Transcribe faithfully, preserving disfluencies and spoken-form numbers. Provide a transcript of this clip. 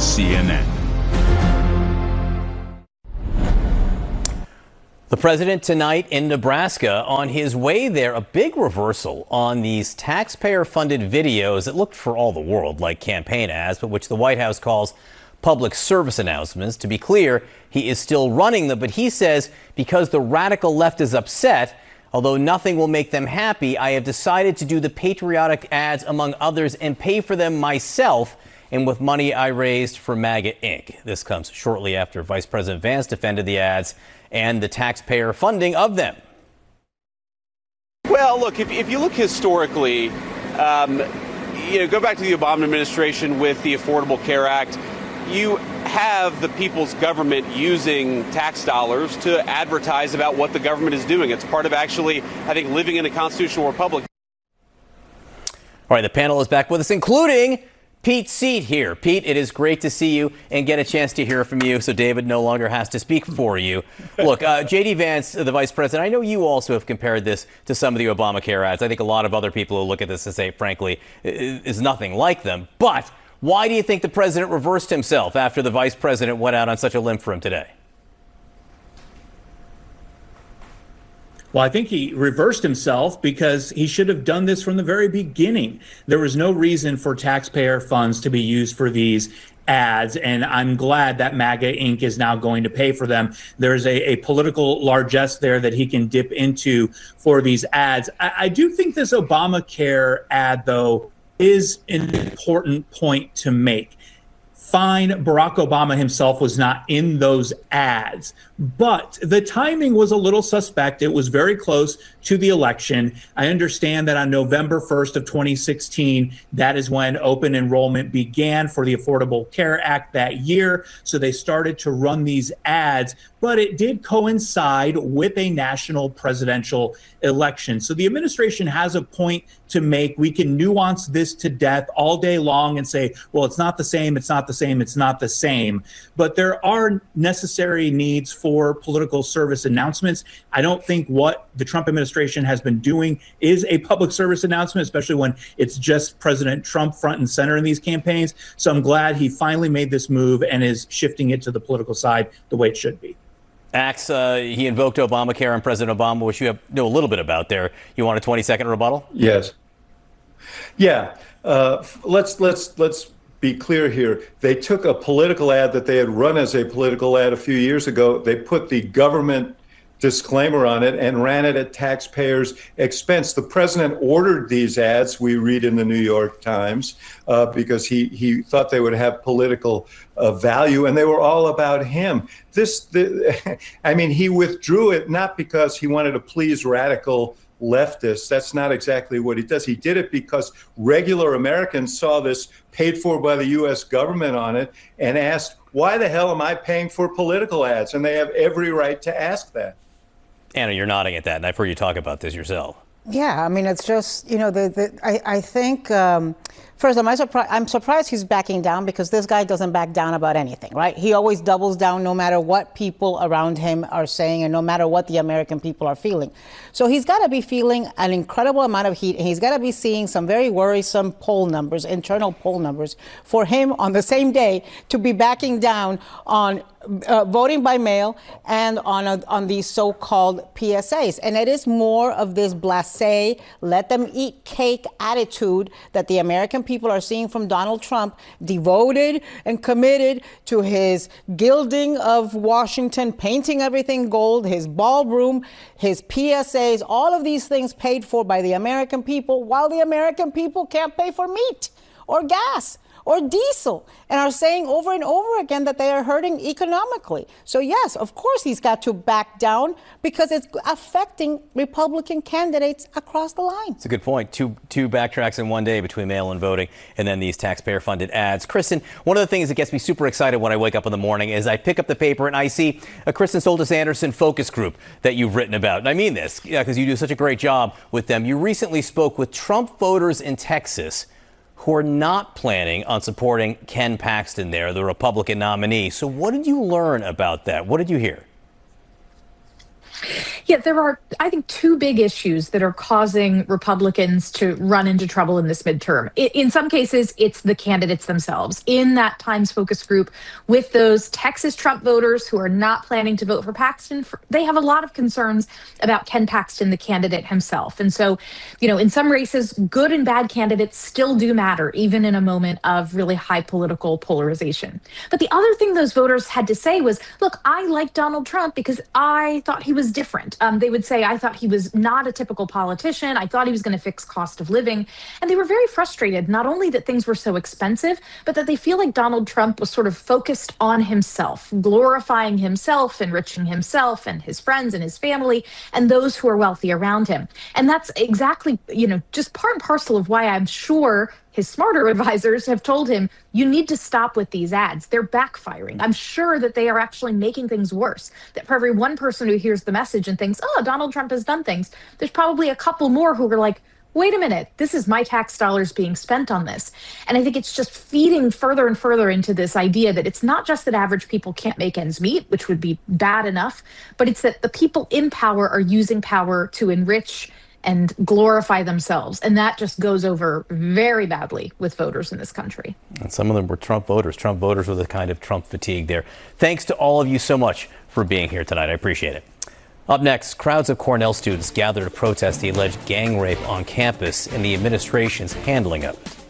C N N. The president tonight in Nebraska. On his way there, a big reversal on these taxpayer-funded videos that looked for all the world like campaign ads, but which the White House calls public service announcements. To be clear, he is still running them, but he says because the radical left is upset, although nothing will make them happy, I have decided to do the patriotic ads, among others, and pay for them myself, and with money I raised for MAGA Incorporated. This comes shortly after Vice President Vance defended the ads and the taxpayer funding of them. Well, look, if, if you look historically, um, you know, go back to the Obama administration with the Affordable Care Act, you have the people's government using tax dollars to advertise about what the government is doing. It's part of actually, I think, living in a constitutional republic. All right, the panel is back with us, including Pete Seat here. Pete, it is great to see you and get a chance to hear from you, so David no longer has to speak for you. Look, uh, J D. Vance, the vice president, I know you also have compared this to some of the Obamacare ads. I think a lot of other people who look at this and say, frankly, is nothing like them. But why do you think the president reversed himself after the vice president went out on such a limb for him today? Well, I think he reversed himself because he should have done this from the very beginning. There was no reason for taxpayer funds to be used for these ads, and I'm glad that MAGA Incorporated is now going to pay for them. There's a, a political largesse there that he can dip into for these ads. I, I do think this Obamacare ad, though, is an important point to make. Fine, Barack Obama himself was not in those ads, but the timing was a little suspect. It was very close to the election. I understand that on November first of twenty sixteen, that is when open enrollment began for the Affordable Care Act that year. So they started to run these ads, but it did coincide with a national presidential election. So the administration has a point to make. We can nuance this to death all day long and say, well, it's not the same, it's not the same, it's not the same. But there are necessary needs for political service announcements. I don't think what the Trump administration has been doing is a public service announcement, especially when it's just President Trump front and center in these campaigns. So I'm glad he finally made this move and is shifting it to the political side the way it should be. Axe, uh, he invoked Obamacare and President Obama, which you have, know a little bit about there. You want a twenty second rebuttal? Yes. Yeah. Uh, let's let's let's be clear here. They took a political ad that they had run as a political ad a few years ago. They put the government disclaimer on it and ran it at taxpayers' expense. The president ordered these ads, we read in the New York Times, uh, because he, he thought they would have political uh, value, and they were all about him. This, the, I mean, he withdrew it not because he wanted to please radical leftists. That's not exactly what he does. He did it because regular Americans saw this paid for by the U S government on it and asked, why the hell am I paying for political ads? And they have every right to ask that. Anna, you're nodding at that, and I've heard you talk about this yourself. Yeah, I mean, it's just, you know, the, the I, I think, um, first, am I surprised? I'm surprised he's backing down because this guy doesn't back down about anything, right? He always doubles down no matter what people around him are saying and no matter what the American people are feeling. So he's got to be feeling an incredible amount of heat, and he's got to be seeing some very worrisome poll numbers, internal poll numbers, for him on the same day to be backing down on Uh, voting by mail and on a, on these so-called P S As. And it is more of this blasé, let them eat cake attitude that the American people are seeing from Donald Trump, devoted and committed to his gilding of Washington, painting everything gold, his ballroom, his P S As, all of these things paid for by the American people, while the American people can't pay for meat or gas or diesel, and are saying over and over again that they are hurting economically. So yes, of course he's got to back down because it's affecting Republican candidates across the line. It's a good point. Two two backtracks in one day between mail-in voting and then these taxpayer-funded ads. Kristen, one of the things that gets me super excited when I wake up in the morning is I pick up the paper and I see a Kristen Soltis Anderson focus group that you've written about. And I mean this because you do such a great job with them. You recently spoke with Trump voters in Texas who are not planning on supporting Ken Paxton there, the Republican nominee. So what did you learn about that? What did you hear? Yeah, there are, I think, two big issues that are causing Republicans to run into trouble in this midterm. In some cases, it's the candidates themselves. In that Times focus group with those Texas Trump voters who are not planning to vote for Paxton, they have a lot of concerns about Ken Paxton, the candidate himself. And so, you know, in some races, good and bad candidates still do matter, even in a moment of really high political polarization. But the other thing those voters had to say was, look, I like Donald Trump because I thought he was different. Um, they would say, I thought he was not a typical politician. I thought he was going to fix cost of living. And they were very frustrated, not only that things were so expensive, but that they feel like Donald Trump was sort of focused on himself, glorifying himself, enriching himself and his friends and his family and those who are wealthy around him. And that's exactly, you know, just part and parcel of why I'm sure his smarter advisors have told him, you need to stop with these ads. They're backfiring. I'm sure that they are actually making things worse. That for every one person who hears the message and thinks, oh, Donald Trump has done things, there's probably a couple more who are like, wait a minute, this is my tax dollars being spent on this. And I think it's just feeding further and further into this idea that it's not just that average people can't make ends meet, which would be bad enough, but it's that the people in power are using power to enrich and glorify themselves. And that just goes over very badly with voters in this country. And some of them were Trump voters. Trump voters with a kind of Trump fatigue there. Thanks to all of you so much for being here tonight. I appreciate it. Up next, crowds of Cornell students gather to protest the alleged gang rape on campus and the administration's handling of it.